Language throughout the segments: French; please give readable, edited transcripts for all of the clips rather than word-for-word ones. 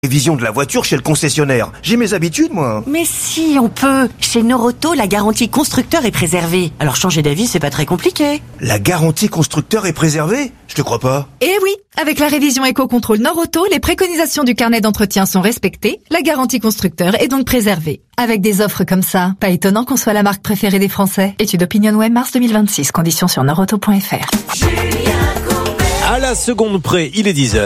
Révision de la voiture chez le concessionnaire. J'ai mes habitudes, moi. Mais si, on peut. Chez Noroto, la garantie constructeur est préservée. Alors changer d'avis, c'est pas très compliqué. La garantie constructeur est préservée ? Je te crois pas. Eh oui, avec la révision éco-contrôle Noroto, les préconisations du carnet d'entretien sont respectées, la garantie constructeur est donc préservée. Avec des offres comme ça, pas étonnant qu'on soit la marque préférée des Français. Étude OpinionWay, mars 2026, conditions sur noroto.fr. À la seconde près, il est 10h.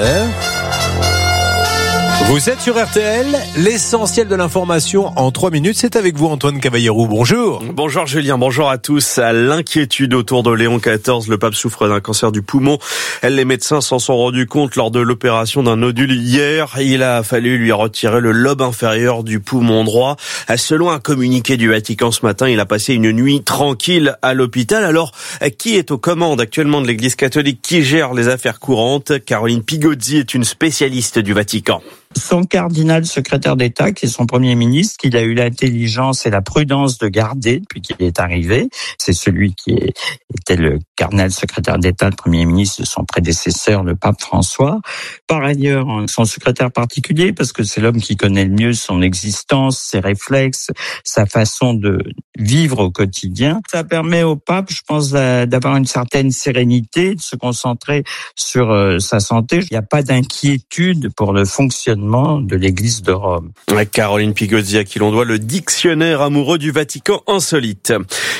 Vous êtes sur RTL, l'essentiel de l'information en 3 minutes, c'est avec vous Antoine Cavallero, bonjour. Bonjour Julien, bonjour à tous. L'inquiétude autour de Léon XIV, le pape souffre d'un cancer du poumon. Les médecins s'en sont rendus compte lors de l'opération d'un nodule hier. Il a fallu lui retirer le lobe inférieur du poumon droit. Selon un communiqué du Vatican ce matin, il a passé une nuit tranquille à l'hôpital. Alors, qui est aux commandes actuellement de l'Église catholique? Qui gère les affaires courantes? Caroline Pigozzi est une spécialiste du Vatican. Son cardinal secrétaire d'État, qui est son premier ministre, qu'il a eu l'intelligence et la prudence de garder depuis qu'il est arrivé. C'est celui qui était le cardinal secrétaire d'État, le premier ministre de son prédécesseur, le pape François. Par ailleurs, son secrétaire particulier, parce que c'est l'homme qui connaît le mieux son existence, ses réflexes, sa façon de vivre au quotidien. Ça permet au pape, je pense, d'avoir une certaine sérénité, de se concentrer sur sa santé. Il n'y a pas d'inquiétude pour le fonctionnement de l'Église de Rome. Caroline Pigozzi, à qui l'on doit le dictionnaire amoureux du Vatican insolite.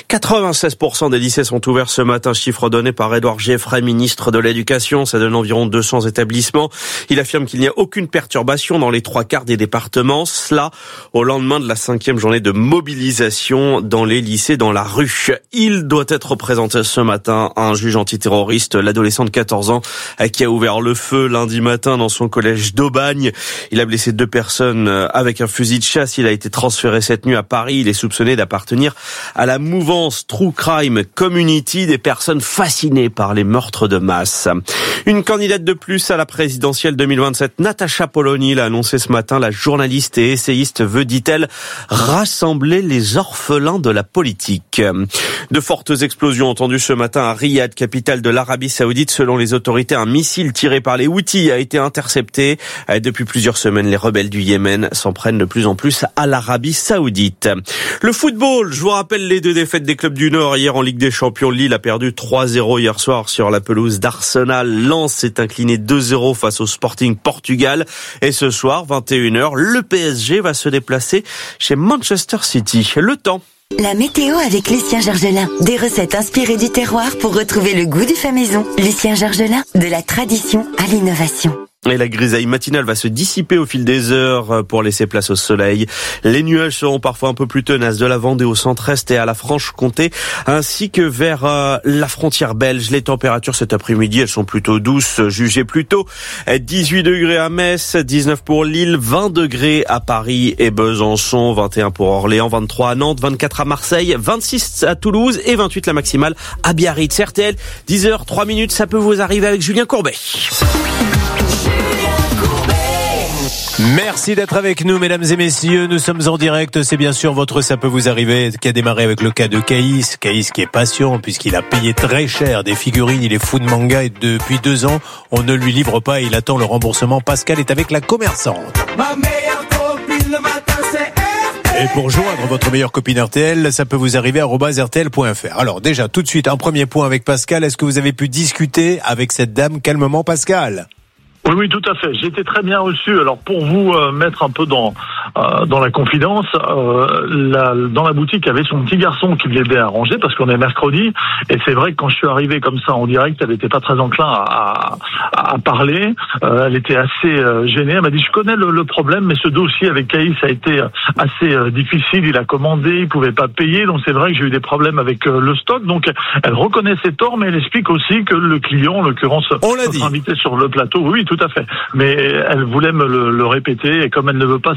96% des lycées sont ouverts ce matin, chiffre donné par Édouard Geoffrey, ministre de l'Éducation. Ça donne environ 200 établissements. Il affirme qu'il n'y a aucune perturbation dans les 3/4 des départements. Cela au lendemain de la 5e journée de mobilisation dans les lycées, dans la rue. Il doit être présenté ce matin à un juge antiterroriste, l'adolescent de 14 ans qui a ouvert le feu lundi matin dans son collège d'Aubagne. Il a blessé 2 personnes avec un fusil de chasse. Il a été transféré cette nuit à Paris. Il est soupçonné d'appartenir à la mouvance True Crime Community, des personnes fascinées par les meurtres de masse. Une candidate de plus à la présidentielle 2027, Natacha Polony, l'a annoncé ce matin. La journaliste et essayiste veut, dit-elle, rassembler les orphelins de la politique. De fortes explosions entendues ce matin à Riyad, capitale de l'Arabie Saoudite. Selon les autorités, un missile tiré par les Houthis a été intercepté. Depuis plusieurs semaines, les rebelles du Yémen s'en prennent de plus en plus à l'Arabie Saoudite. Le football, je vous rappelle les 2 défaites des clubs du Nord hier en Ligue des Champions. Lille a perdu 3-0 hier soir sur la pelouse d'Arsenal. Lens s'est incliné 2-0 face au Sporting Portugal. Et ce soir, 21h, le PSG va se déplacer chez Manchester City. Le temps. La météo avec Lucien Georgelin. Des recettes inspirées du terroir pour retrouver le goût du fait maison. Lucien Georgelin, de la tradition à l'innovation. Et la grisaille matinale va se dissiper au fil des heures pour laisser place au soleil. Les nuages seront parfois un peu plus tenaces de la Vendée au centre-est et à la Franche-Comté, ainsi que vers la frontière belge. Les températures cet après-midi, elles sont plutôt douces, jugées plutôt. 18 degrés à Metz, 19 pour Lille, 20 degrés à Paris et Besançon, 21 pour Orléans, 23 à Nantes, 24 à Marseille, 26 à Toulouse et 28 la maximale à Biarritz. RTL, 10h, 3 minutes, ça peut vous arriver avec Julien Courbet. Merci d'être avec nous, mesdames et messieurs. Nous sommes en direct. C'est bien sûr votre Ça peut vous arriver qui a démarré avec le cas de Caïs. Caïs qui est patient puisqu'il a payé très cher des figurines. Il est fou de manga et depuis 2 ans, on ne lui livre pas et il attend le remboursement. Pascal est avec la commerçante. Ma meilleure copine le matin, c'est RTL. Et pour joindre votre meilleure copine RTL, ça peut vous arriver @rtl.fr. Alors déjà, tout de suite, un premier point avec Pascal. Est-ce que vous avez pu discuter avec cette dame calmement, Pascal ? Oui, tout à fait. J'ai été très bien reçu. Alors pour vous mettre un peu dans la confidence, dans la boutique, il y avait son petit garçon qui l'aidait à ranger parce qu'on est mercredi. Et c'est vrai que quand je suis arrivé comme ça en direct, elle n'était pas très enclin à parler. Elle était assez gênée. Elle m'a dit, je connais le problème, mais ce dossier avec Caïs a été assez difficile. Il a commandé, il pouvait pas payer. Donc c'est vrai que j'ai eu des problèmes avec le stock. Donc elle reconnaît ses torts, mais elle explique aussi que le client, en l'occurrence, notre invité sur le plateau, oui, tout à fait. Mais elle voulait me le répéter, et comme elle ne veut pas s'exprimer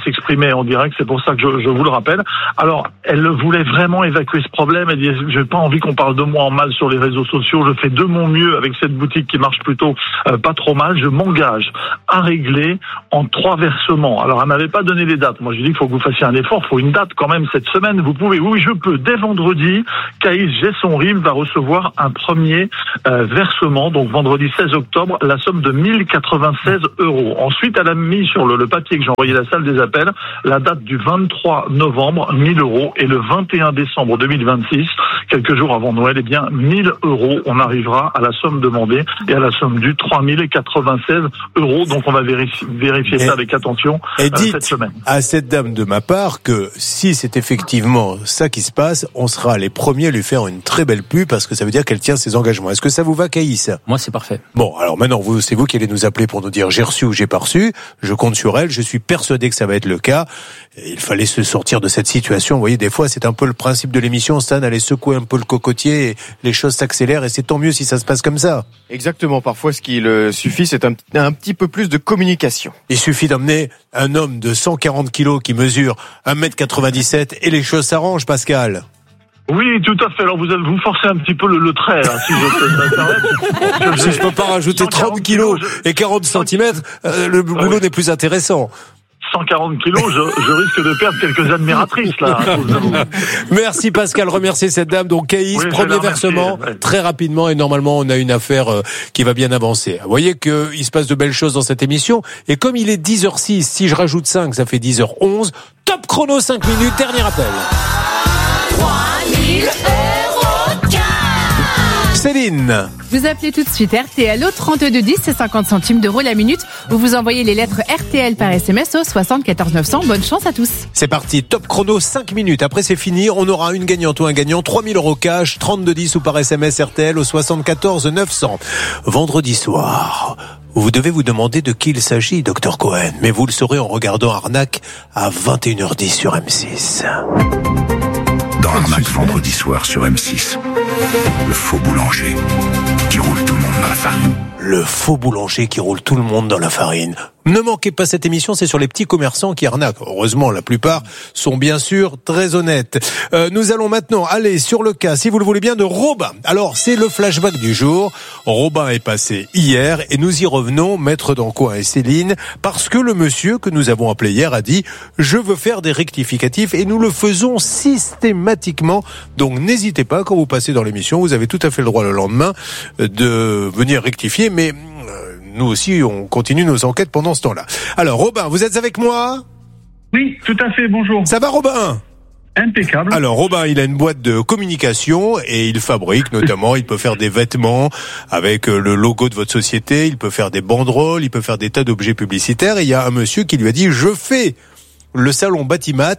s'exprimer en direct, c'est pour ça que je vous le rappelle. Alors, elle voulait vraiment évacuer ce problème. Elle dit, j'ai pas envie qu'on parle de moi en mal sur les réseaux sociaux. Je fais de mon mieux avec cette boutique qui marche plutôt pas trop mal. Je m'engage à régler en 3 versements. Alors, elle m'avait pas donné les dates. Moi, je lui dis qu'il faut que vous fassiez un effort. Il faut une date quand même cette semaine. Vous pouvez, oui, je peux. Dès vendredi, Caïs Gesson-Rive va recevoir un premier versement. Donc, vendredi 16 octobre, la somme de 1096 €. Ensuite, elle a mis sur le papier que j'ai envoyé à la salle des appels la date du 23 novembre, 1000 €. Et le 21 décembre 2026, quelques jours avant Noël, eh bien, 1000 €. On arrivera à la somme demandée et à la somme due, 3096 €. Donc, on va vérifier ça avec attention cette semaine. À cette dame de ma part que si c'est effectivement ça qui se passe, on sera les premiers à lui faire une très belle pub parce que ça veut dire qu'elle tient ses engagements. Est-ce que ça vous va, Caïs? Moi, c'est parfait. Bon, alors maintenant, c'est vous qui allez nous appeler pour nous dire j'ai reçu ou j'ai pas reçu. Je compte sur elle. Je suis persuadé que ça va être le cas. Il fallait se sortir de cette situation. Vous voyez, des fois, c'est un peu le principe de l'émission. Stan allait secouer un peu le cocotier et les choses s'accélèrent et c'est tant mieux si ça se passe comme ça. Exactement. Parfois, ce qu'il suffit, c'est un petit peu plus de communication. Il suffit d'emmener un homme de 140 kilos qui mesure 1m97 et les choses s'arrangent, Pascal. Oui, tout à fait. Alors vous forcez un petit peu le trait, là, si je peux me permettre. Si je peux pas rajouter 30 kilos et 40 centimètres, le boulot n'est plus intéressant. 140 kilos, je risque de perdre quelques admiratrices, là. Merci Pascal, remerciez cette dame. Donc Caïs, premier versement, très rapidement, et normalement on a une affaire qui va bien avancer. Vous voyez qu'il se passe de belles choses dans cette émission, et comme il est 10h06, si je rajoute 5, ça fait 10h11, top chrono 5 minutes, dernier appel. 3000 € cash. Céline. Vous appelez tout de suite RTL au 3210, c'est 50 centimes d'euros la minute, ou vous envoyez les lettres RTL par SMS au 74 900. Bonne chance à tous. C'est parti, top chrono 5 minutes. Après c'est fini, on aura une gagnante ou un gagnant, 3000 € cash, 3210 ou par SMS RTL au 74 900. Vendredi soir, vous devez vous demander de qui il s'agit, Dr Cohen, mais vous le saurez en regardant Arnaque à 21h10 sur M6. Dans Arnaque vendredi soir sur M6, le faux boulanger qui roule tout le monde dans la farine. Le faux boulanger qui roule tout le monde dans la farine. Ne manquez pas cette émission, c'est sur les petits commerçants qui arnaquent. Heureusement, la plupart sont bien sûr très honnêtes. Nous allons maintenant aller sur le cas, si vous le voulez bien, de Robin. Alors, c'est le flashback du jour. Robin est passé hier et nous y revenons, Maître Dancoin et Céline, parce que le monsieur que nous avons appelé hier a dit « Je veux faire des rectificatifs » et nous le faisons systématiquement. Donc, n'hésitez pas, quand vous passez dans l'émission, vous avez tout à fait le droit le lendemain de venir rectifier, mais nous aussi, on continue nos enquêtes pendant ce temps-là. Alors, Robin, vous êtes avec moi ? Oui, tout à fait, bonjour. Ça va, Robin ? Impeccable. Alors, Robin, il a une boîte de communication et il fabrique notamment, il peut faire des vêtements avec le logo de votre société, il peut faire des banderoles, il peut faire des tas d'objets publicitaires. Et il y a un monsieur qui lui a dit « Je fais le salon Batimat,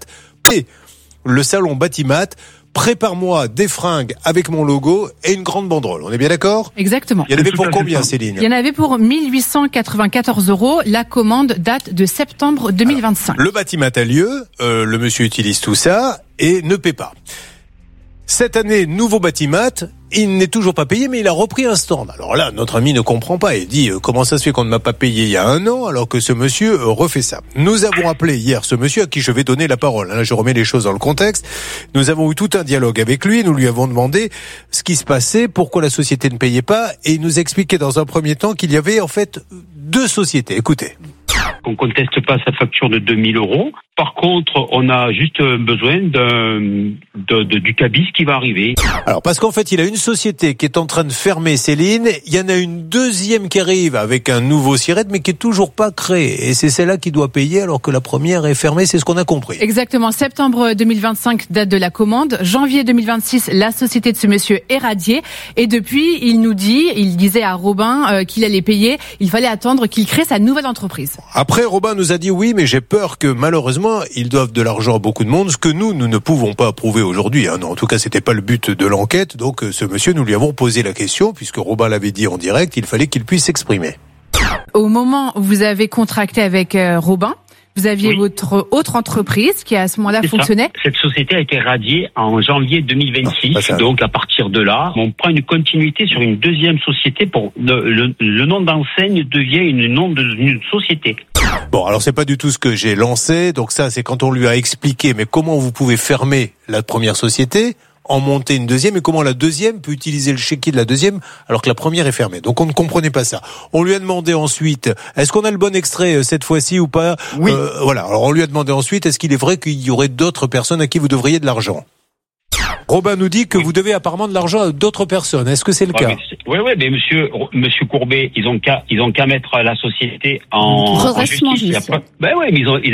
prépare-moi des fringues avec mon logo et une grande banderole. » On est bien d'accord ? Exactement. Il y en avait pour combien, Céline ? Il y en avait pour 1894 €. La commande date de septembre 2025. Le bâtiment a lieu, le monsieur utilise tout ça et ne paie pas. Cette année, nouveau bâtiment, il n'est toujours pas payé, mais il a repris un stand. Alors là, notre ami ne comprend pas. Il dit comment ça se fait qu'on ne m'a pas payé il y a 1 an alors que ce monsieur refait ça. Nous avons appelé hier ce monsieur à qui je vais donner la parole. Là, je remets les choses dans le contexte. Nous avons eu tout un dialogue avec lui. Nous lui avons demandé ce qui se passait, pourquoi la société ne payait pas, et il nous expliquait dans un premier temps qu'il y avait en fait 2 sociétés. Écoutez. On conteste pas sa facture de 2000 €. Par contre, on a juste besoin du cabis qui va arriver. Alors, parce qu'en fait, il a une société qui est en train de fermer, Céline. Il y en a une deuxième qui arrive avec un nouveau siret, mais qui est toujours pas créé. Et c'est celle-là qui doit payer alors que la première est fermée. C'est ce qu'on a compris. Exactement. Septembre 2025, date de la commande. Janvier 2026, la société de ce monsieur est radiée. Et depuis, il disait à Robin qu'il allait payer. Il fallait attendre qu'il crée sa nouvelle entreprise. Après, Robin nous a dit oui, mais j'ai peur que malheureusement, ils doivent de l'argent à beaucoup de monde, ce que nous ne pouvons pas approuver aujourd'hui. Non, en tout cas, c'était pas le but de l'enquête. Donc, ce monsieur, nous lui avons posé la question, puisque Robin l'avait dit en direct, il fallait qu'il puisse s'exprimer. Au moment où vous avez contracté avec Robin, Vous aviez votre autre entreprise qui à ce moment-là fonctionnait. Cette société a été radiée en janvier 2026. Donc à partir de là, on prend une continuité sur une deuxième société pour le nom d'enseigne devient une nom d'une société. Bon, alors c'est pas du tout ce que j'ai lancé. Donc ça, c'est quand on lui a expliqué, mais comment vous pouvez fermer la première société, en monter une deuxième, et comment la deuxième peut utiliser le chéquier de la deuxième alors que la première est fermée. Donc on ne comprenait pas ça. On lui a demandé ensuite, est-ce qu'on a le bon extrait cette fois-ci ou pas? Oui. Voilà. Alors on lui a demandé ensuite, est-ce qu'il est vrai qu'il y aurait d'autres personnes à qui vous devriez de l'argent? Robin nous dit que vous devez apparemment de l'argent à d'autres personnes. Est-ce que c'est le cas? Oui, mais monsieur Courbet, ils ont qu'à mettre la société en redressement justice. judiciaire. Ben ouais, mais ils